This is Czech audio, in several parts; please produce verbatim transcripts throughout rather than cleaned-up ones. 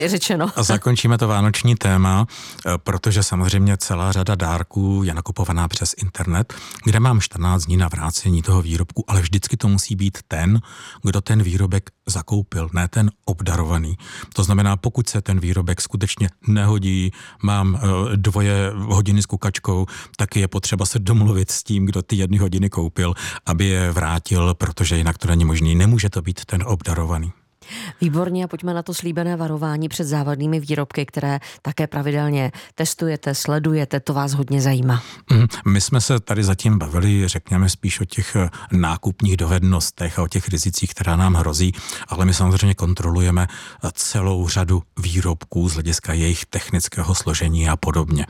řečeno. A zakončíme to vánoční téma, protože samozřejmě celá řada dárků je nakupovaná přes internet, kde mám čtrnáct dní na vrácení toho výrobku, ale vždycky to musí být ten, kdo ten výrobek zakoupil, ne ten obdarovaný. To znamená, pokud se ten výrobek skutečně nehodí, mám dvoje hodiny s kukačkou, tak je potřeba se domluvit s tím, kdo ty jedny hodiny koupil, aby je vrátil, protože jinak to není možný. Nemůže to být ten obdarovaný. Výborně, a pojďme na to slíbené varování před závadnými výrobky, které také pravidelně testujete, sledujete, to vás hodně zajímá. My jsme se tady zatím bavili, řekněme, spíš o těch nákupních dovednostech a o těch rizicích, která nám hrozí, ale my samozřejmě kontrolujeme celou řadu výrobků z hlediska jejich technického složení a podobně.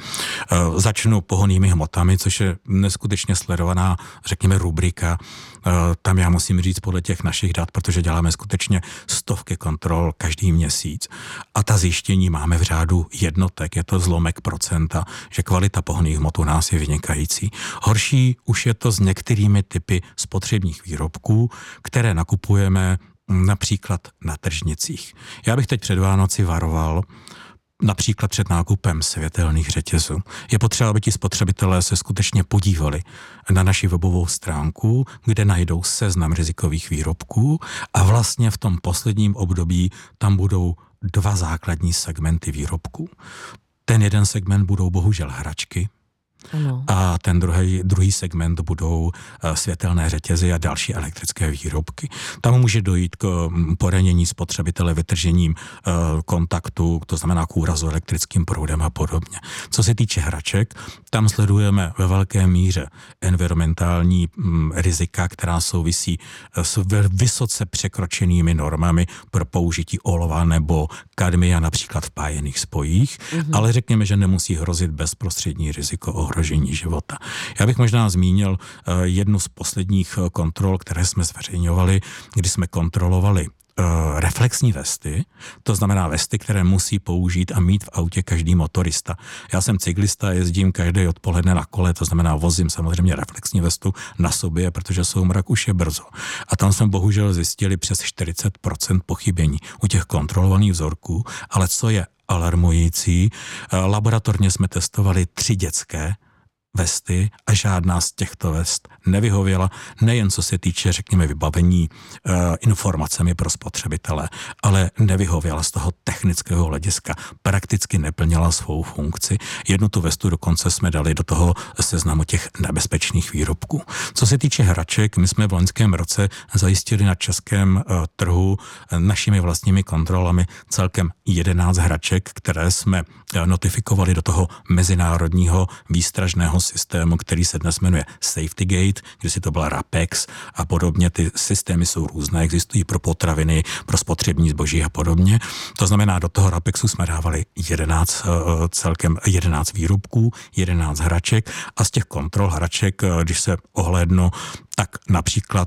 Začnu pohonnými hmotami, což je neskutečně sledovaná, řekněme, rubrika. Tam já musím říct podle těch našich dat, protože děláme skutečně stovky kontrol každý měsíc a ta zjištění máme v řádu jednotek, je to zlomek procenta, že kvalita pohonných hmot u nás je vynikající. Horší už je to s některými typy spotřebních výrobků, které nakupujeme například na tržnicích. Já bych teď před Vánoci varoval, například před nákupem světelných řetězů. Je potřeba, aby ti spotřebitelé se skutečně podívali na naši webovou stránku, kde najdou seznam rizikových výrobků a vlastně v tom posledním období tam budou dva základní segmenty výrobků. Ten jeden segment budou bohužel hračky, ano. A ten druhý, druhý segment budou světelné řetězy a další elektrické výrobky. Tam může dojít k poranění spotřebitele vytržením kontaktu, to znamená k úrazu elektrickým proudem a podobně. Co se týče hraček, tam sledujeme ve velké míře environmentální rizika, která souvisí s vysoce překročenými normami pro použití olova nebo kadmia například v pájených spojích, mm-hmm. ale řekněme, že nemusí hrozit bezprostřední riziko ohrožení života. Já bych možná zmínil uh, jednu z posledních uh, kontrol, které jsme zveřejňovali, kdy jsme kontrolovali uh, reflexní vesty, to znamená vesty, které musí použít a mít v autě každý motorista. Já jsem cyklista, jezdím každý odpoledne na kole, to znamená vozím samozřejmě reflexní vestu na sobě, protože soumrak už je brzo. A tam jsme bohužel zjistili přes čtyřicet procent pochybení u těch kontrolovaných vzorků, ale co je alarmující, laboratorně jsme testovali tři dětské vesty a žádná z těchto vest nevyhověla, nejen co se týče, řekněme, vybavení e, informacemi pro spotřebitele, ale nevyhověla z toho technického hlediska, prakticky neplnila svou funkci. Jednu tu vestu dokonce jsme dali do toho seznamu těch nebezpečných výrobků. Co se týče hraček, my jsme v loňském roce zajistili na českém e, trhu e, našimi vlastními kontrolami celkem jedenáct hraček, které jsme e, notifikovali do toho mezinárodního výstražného systému, který se dnes jmenuje SafetyGate, kde si to byla RAPEX a podobně. Ty systémy jsou různé, existují pro potraviny, pro spotřební zboží a podobně. To znamená, do toho RAPEXu jsme dávali jedenáct, celkem jedenáct výrobků, jedenáct hraček a z těch kontrol hraček, když se ohlédnu, tak například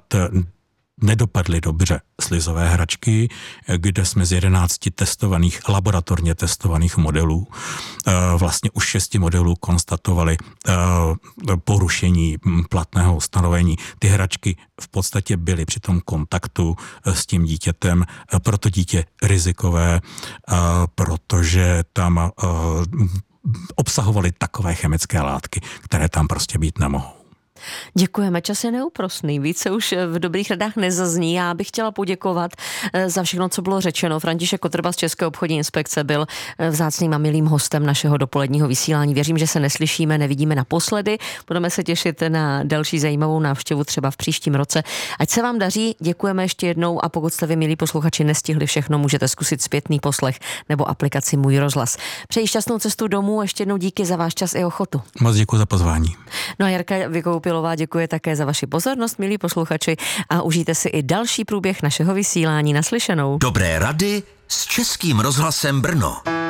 nedopadly dobře slizové hračky, kde jsme z jedenácti testovaných, laboratorně testovaných modelů, vlastně už šesti modelů konstatovali porušení platného ustanovení. Ty hračky v podstatě byly při tom kontaktu s tím dítětem pro to dítě rizikové, protože tam obsahovaly takové chemické látky, které tam prostě být nemohou. Děkujeme, čas je neúprosný, více už v dobrých radách nezazní. Já bych chtěla poděkovat za všechno, co bylo řečeno. František Kotrba z České obchodní inspekce byl vzácným a milým hostem našeho dopoledního vysílání. Věřím, že se neslyšíme, nevidíme naposledy. Budeme se těšit na další zajímavou návštěvu třeba v příštím roce. Ať se vám daří, děkujeme ještě jednou a pokud jste vy, milí posluchači, nestihli všechno, můžete zkusit zpětný poslech nebo aplikaci Můj rozhlas. Přeji šťastnou cestu domů, ještě jednou díky za váš čas i ochotu. Moc děkuji za pozvání. No a Jarka Vykoupilová děkuje také za vaši pozornost, milí posluchači, a užijte si i další průběh našeho vysílání. Naslyšenou. Dobré rady s Českým rozhlasem Brno.